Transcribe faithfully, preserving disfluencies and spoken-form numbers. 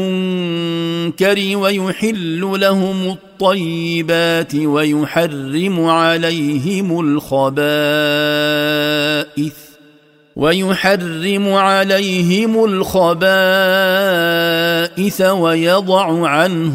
المنكر ويحل لهم الطيبات ويحرم عليهم الخبائث ويحرم عليهم الخبائث ويضع عنهم